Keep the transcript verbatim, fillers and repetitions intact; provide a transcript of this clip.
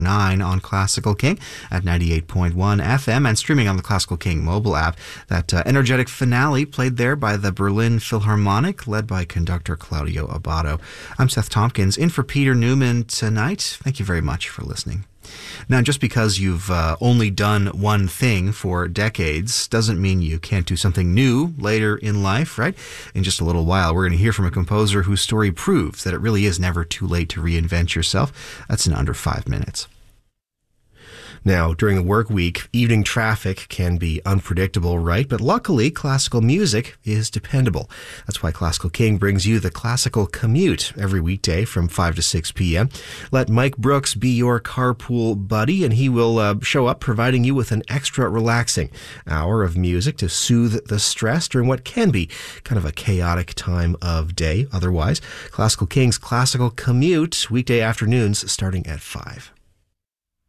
nine on Classical King at ninety-eight point one F M and streaming on the Classical King mobile app. That uh, energetic finale played there by the Berlin Philharmonic, led by conductor Claudio Abbado. I'm Seth Tompkins, in for Peter Newman tonight. Thank you very much for listening. Now, just because you've uh, only done one thing for decades doesn't mean you can't do something new later in life, right? In just a little while, we're going to hear from a composer whose story proves that it really is never too late to reinvent yourself. That's in under five minutes. Now, during the work week, evening traffic can be unpredictable, right? But luckily, classical music is dependable. That's why Classical King brings you the Classical Commute every weekday from five to six p.m. Let Mike Brooks be your carpool buddy, and he will uh, show up providing you with an extra relaxing hour of music to soothe the stress during what can be kind of a chaotic time of day otherwise. Classical King's Classical Commute, weekday afternoons starting at five.